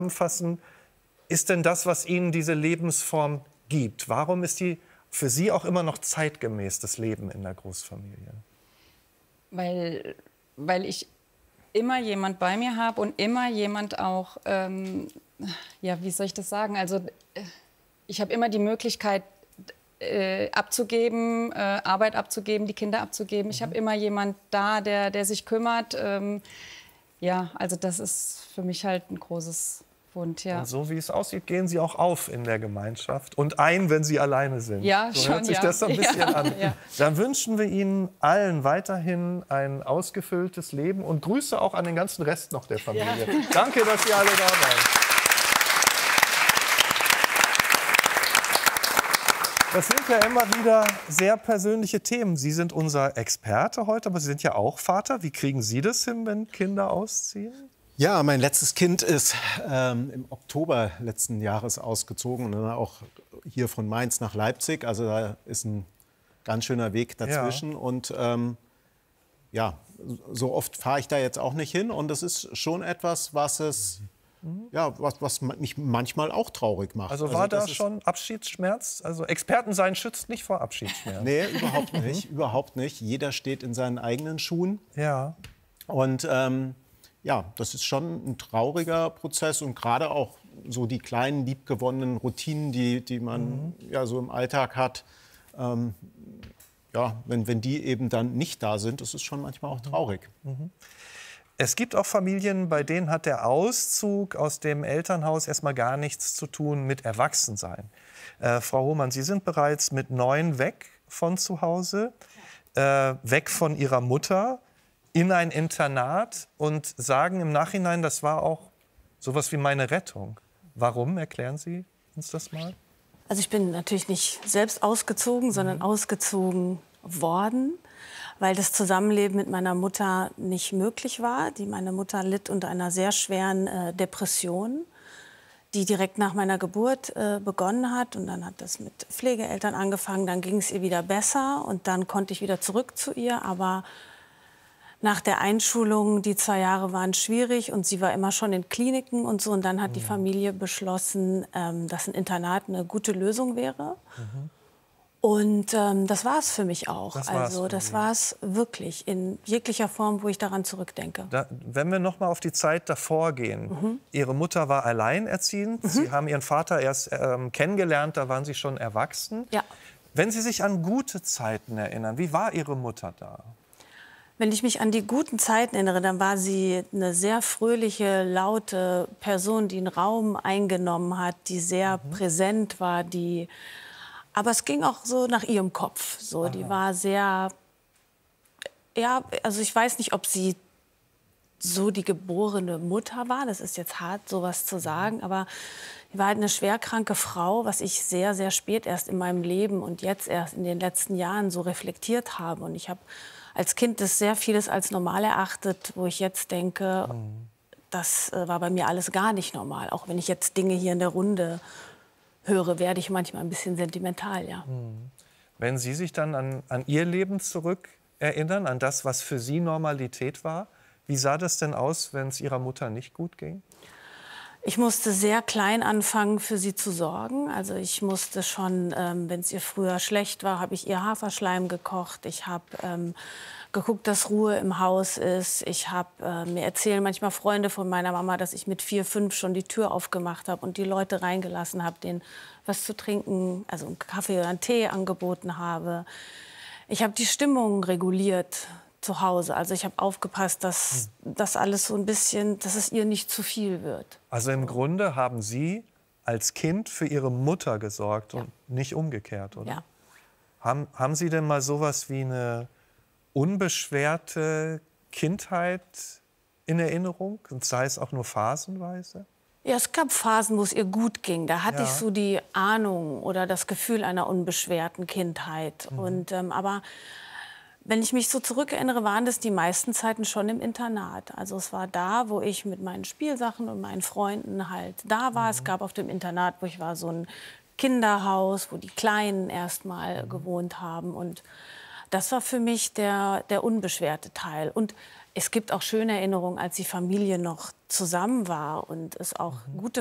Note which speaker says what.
Speaker 1: zusammenfassen, ist denn das, was Ihnen diese Lebensform gibt? Warum ist die für Sie auch immer noch zeitgemäß, das Leben in der Großfamilie?
Speaker 2: Weil ich immer jemand bei mir habe und immer jemand auch, ja, wie soll ich das sagen? Also ich habe immer die Möglichkeit abzugeben, Arbeit abzugeben, die Kinder abzugeben. Ich habe immer jemand da, der sich kümmert. Ja, also das ist für mich halt ein großes Wunsch, ja.
Speaker 1: Und so wie es aussieht, gehen Sie auch auf in der Gemeinschaft und ein, wenn Sie alleine sind.
Speaker 2: Ja,
Speaker 1: so
Speaker 2: schon,
Speaker 1: hört sich
Speaker 2: ja.
Speaker 1: das so ein bisschen
Speaker 2: Ja,
Speaker 1: an.
Speaker 2: ja.
Speaker 1: Dann wünschen wir Ihnen allen weiterhin ein ausgefülltes Leben und Grüße auch an den ganzen Rest noch der Familie.
Speaker 2: Ja.
Speaker 1: Danke, dass Sie alle da waren. Das sind ja immer wieder sehr persönliche Themen. Sie sind unser Experte heute, aber Sie sind ja auch Vater. Wie kriegen Sie das hin, wenn Kinder ausziehen?
Speaker 3: Ja, mein letztes Kind ist im Oktober letzten Jahres ausgezogen und dann auch hier von Mainz nach Leipzig. Also da ist ein ganz schöner Weg dazwischen.
Speaker 1: Ja.
Speaker 3: Und ja, so oft fahre ich da jetzt auch nicht hin. Und das ist schon etwas, was mich manchmal auch traurig macht.
Speaker 1: Also war da schon Abschiedsschmerz? Also Experten sein schützt nicht vor Abschiedsschmerz.
Speaker 3: Nee, überhaupt nicht. Überhaupt nicht. Jeder steht in seinen eigenen Schuhen.
Speaker 1: Ja.
Speaker 3: Und ja, das ist schon ein trauriger Prozess und gerade auch so die kleinen, liebgewonnenen Routinen, die man ja so im Alltag hat, ja, wenn die eben dann nicht da sind, das ist schon manchmal auch traurig.
Speaker 1: Es gibt auch Familien, bei denen hat der Auszug aus dem Elternhaus erstmal gar nichts zu tun mit Erwachsensein. Frau Hohmann, Sie sind bereits mit 9 weg von zu Hause, weg von Ihrer Mutter, in ein Internat und sagen im Nachhinein, das war auch sowas wie meine Rettung. Warum? Erklären Sie uns das mal.
Speaker 4: Also ich bin natürlich nicht selbst ausgezogen, sondern ausgezogen worden, weil das Zusammenleben mit meiner Mutter nicht möglich war. Meine Mutter litt unter einer sehr schweren Depression, die direkt nach meiner Geburt begonnen hat. Und dann hat das mit Pflegeeltern angefangen, dann ging es ihr wieder besser und dann konnte ich wieder zurück zu ihr. Aber nach der Einschulung, die 2 Jahre waren schwierig und sie war immer schon in Kliniken und so. Und dann hat die Familie beschlossen, dass ein Internat eine gute Lösung wäre. Und das war es für mich auch. Das war es wirklich in jeglicher Form, wo ich daran zurückdenke.
Speaker 1: Wenn wir noch mal auf die Zeit davor gehen. Ihre Mutter war alleinerziehend. Sie haben Ihren Vater erst kennengelernt, da waren Sie schon erwachsen.
Speaker 4: Ja.
Speaker 1: Wenn Sie sich an gute Zeiten erinnern, wie war Ihre Mutter da?
Speaker 4: Wenn ich mich an die guten Zeiten erinnere, dann war sie eine sehr fröhliche, laute Person, die einen Raum eingenommen hat, die sehr präsent war, aber es ging auch so nach ihrem Kopf. So, die war sehr, ja, also ich weiß nicht, ob sie so die geborene Mutter war. Das ist jetzt hart, sowas zu sagen, aber sie war halt eine schwerkranke Frau, was ich sehr, sehr spät erst in meinem Leben und jetzt erst in den letzten Jahren so reflektiert habe. Und ich habe als Kind das sehr vieles als normal erachtet, wo ich jetzt denke, das war bei mir alles gar nicht normal. Auch wenn ich jetzt Dinge hier in der Runde höre, werde ich manchmal ein bisschen sentimental, ja.
Speaker 1: Wenn Sie sich dann an Ihr Leben zurück erinnern, an das, was für Sie Normalität war, wie sah das denn aus, wenn es Ihrer Mutter nicht gut ging?
Speaker 4: Ich musste sehr klein anfangen, für sie zu sorgen. Also ich musste schon, wenn es ihr früher schlecht war, habe ich ihr Haferschleim gekocht. Ich habe geguckt, dass Ruhe im Haus ist. Mir erzählen manchmal Freunde von meiner Mama, dass ich mit 4, 5 schon die Tür aufgemacht habe und die Leute reingelassen habe, denen was zu trinken, also einen Kaffee oder einen Tee angeboten habe. Ich habe die Stimmung reguliert zu Hause. Also ich habe aufgepasst, dass das alles so ein bisschen, dass es ihr nicht zu viel wird.
Speaker 1: Also im Grunde haben Sie als Kind für Ihre Mutter gesorgt und nicht umgekehrt, oder?
Speaker 4: Ja.
Speaker 1: Haben Sie denn mal sowas wie eine unbeschwerte Kindheit in Erinnerung? Und sei es auch nur phasenweise?
Speaker 4: Ja, es gab Phasen, wo es ihr gut ging. Da hatte ich so die Ahnung oder das Gefühl einer unbeschwerten Kindheit. Aber wenn ich mich so zurückerinnere, waren das die meisten Zeiten schon im Internat. Also es war da, wo ich mit meinen Spielsachen und meinen Freunden halt da war. Es gab auf dem Internat, wo ich war, so ein Kinderhaus, wo die Kleinen erst mal gewohnt haben. Und das war für mich der unbeschwerte Teil. Und es gibt auch schöne Erinnerungen, als die Familie noch zusammen war und es auch gute